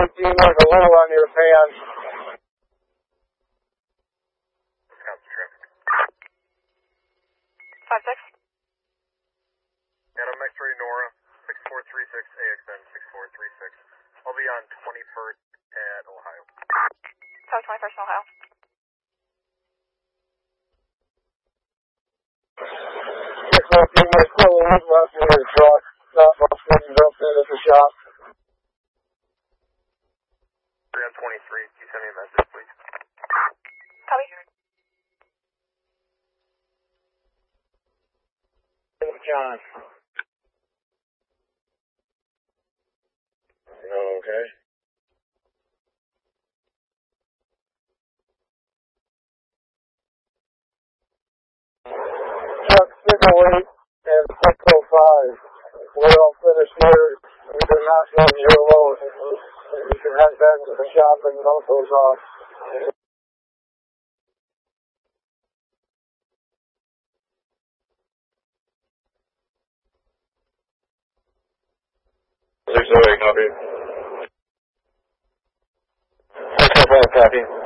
seem like a little on your fan. Five six. Adam X-ray Nora, 6436 AXN 6436. I'll be on 21st at Ohio. So 21st in Ohio. Looks like you might still have left in your truck. Not much getting built in at the shop. 3 on 23. Can you send me a message, please? Copy. John. Okay. Truck 608 and 605. We're all finished here. We did not run you alone. You can head back to the shop and dump those off. Copy. 605, copy.